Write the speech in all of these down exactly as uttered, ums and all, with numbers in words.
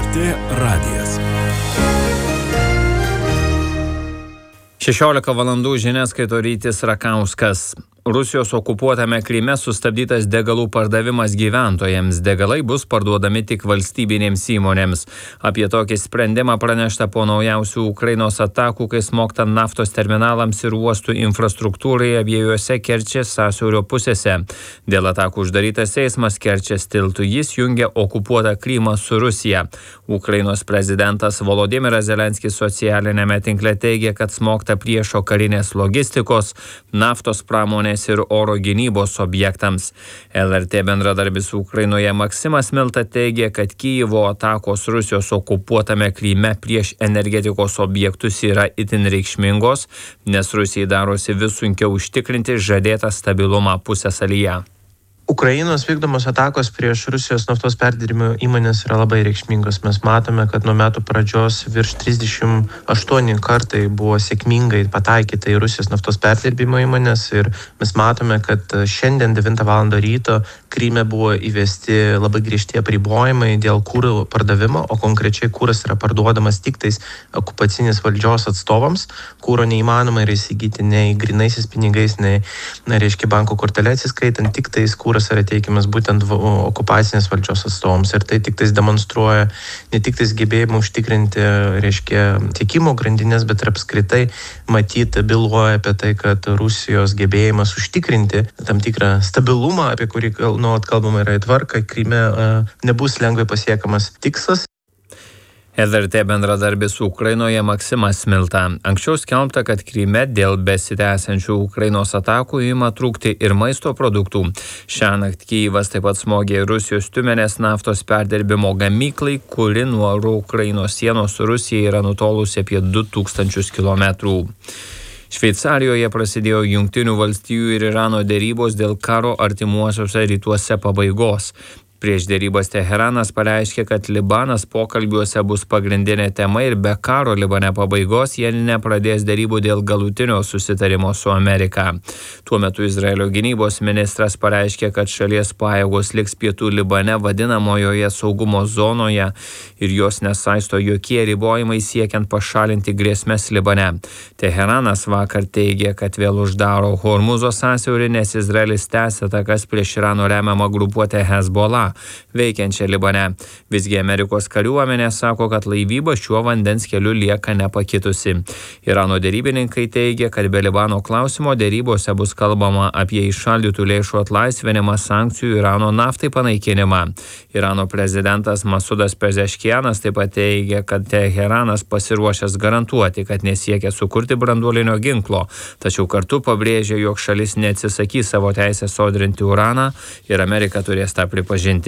T radijas. šešiolika valandų žinias skaito Rytis Rakauskas. Rusijos okupuotame Kryme sustabdytas degalų pardavimas gyventojams. Degalai bus parduodami tik valstybinėms įmonėms. Apie tokį sprendimą pranešta po naujausių Ukrainos atakų, kai smogta naftos terminalams ir uostų infrastruktūrai abiejose Kerčės sąsiaurio pusėse. Dėl atakų uždarytas eismas Kerčės tiltu. Jis jungia okupuotą Krymą su Rusija. Ukrainos prezidentas Volodymyras Zelenskis socialinėme tinkle teigia, kad smogta priešo karinės logistikos, naftos pramonės ir oro gynybos objektams. L R T bendradarbis Ukrainoje Maksimas Milta teigia, kad Kijevo atakos Rusijos okupuotame Kryme prieš energetikos objektus yra itin reikšmingos, nes Rusijai darosi vis sunkiau užtikrinti žadėtą stabilumą pusiasalyje. Ukrainos vykdomos atakos prieš Rusijos naftos perdirbimo įmonės yra labai reikšmingos. Mes matome, kad nuo metų pradžios virš trisdešimt aštuoni kartai buvo sėkmingai pataikyta į Rusijos naftos perdirbimo įmonės ir mes matome, kad šiandien devintą valandą ryto Kryme buvo įvesti labai griežti apribojimai dėl kuro pardavimo, o konkrečiai kuras yra parduodamas tik tais okupacinės valdžios atstovams. Kuro neįmanoma yra įsigyti nei grinaisiais pinigais, nei, na, reiškia, banko kortelę atsiskaitant, tik tais kuras yra teikiamas būtent okupacinės valdžios atstovams. Ir tai tik tais demonstruoja ne tik tais gebėjimą užtikrinti, reiškia, tiekimo grandinės, bet ir apskritai matyti, byloja apie tai, kad Rusijos gebėjimas užtikrinti tam tikrą stabilumą, apie kurį nuolat kalbama yra į tvarką, Kryme nebus lengvai pasiekamas tikslas. L R T bendradarbis Ukrainoje Maksimas Milta. Anksčiau skelbta, kad Kryme dėl besitęsiančių Ukrainos atakų ima trūkti ir maisto produktų. Šiąnakt Kijevas taip pat smogė Rusijos Tiumenės naftos perdirbimo gamyklai, kuri nuo Ukrainos sienos su Rusija yra nutolusi apie du tūkstančius kilometrų. Šveicarijoje prasidėjo Jungtinių valstijų ir Irano derybos dėl karo artimuosiuose rytuose pabaigos. Prieš derybas Teheranas pareiškė, kad Libanas pokalbiuose bus pagrindinė tema ir be karo Libane pabaigos jie nepradės derybų dėl galutinio susitarimo su Amerika. Tuo metu Izraelio gynybos ministras pareiškė, kad šalies pajėgos liks pietų Libane vadinamojoje saugumo zonoje ir jos nesaisto jokie ribojimai siekiant pašalinti grėsmes Libane. Teheranas vakar teigė, kad vėl uždaro Hormuzo sąsiaurį, nes Izraelis tęsia atakas prieš Irano remiamą grupuotę Hezbollah veikiančią Libane. Visgi Amerikos kariuomenė sako, kad laivyba šiuo vandens keliu lieka nepakitusi. Irano derybininkai teigia, kad be Libano klausimo derybose bus kalbama apie įšaldytų lėšų atlaisvinimą, sankcijų Irano naftai panaikinimą. Irano prezidentas Masudas Pezeškianas taip pat teigia, kad Teheranas pasiruošęs garantuoti, kad nesiekia sukurti branduolinio ginklo, tačiau kartu pabrėžia, jog šalis neatsisakys savo teisę sodrinti uraną ir Amerika turės tą pripažinti.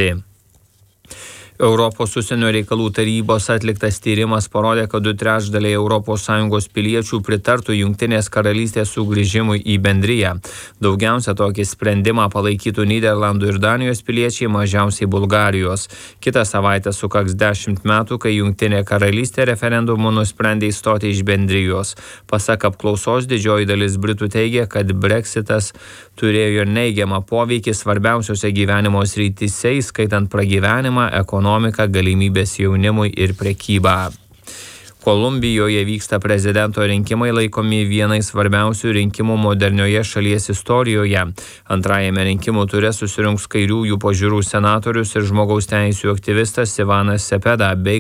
Europos užsienio reikalų tarybos atliktas tyrimas parodė, kad du trečdaliai Europos Sąjungos piliečių pritartų Jungtinės karalystės sugrįžimui į bendriją. Daugiausia tokį sprendimą palaikytų Nyderlandų ir Danijos piliečiai, mažiausiai Bulgarijos. Kitą savaitę sukaks dešimt metų, kai Jungtinė karalystė referendumu nusprendė įstoti iš bendrijos. Pasak apklausos, didžioji dalis Britų teigia, kad Brexitas turėjo neigiamą poveikį svarbiausiose gyvenimo srityse, įskaitant pragyvenimą, ekonomiką, galimybės jaunimui ir prekybą. Kolumbijoje vyksta prezidento rinkimai, laikomi vienais svarbiausių rinkimų modernioje šalies istorijoje. Antrajame rinkimų ture susirungs kairiųjų pažiūrų senatorius ir žmogaus teisių aktyvistas Ivanas Cepeda bei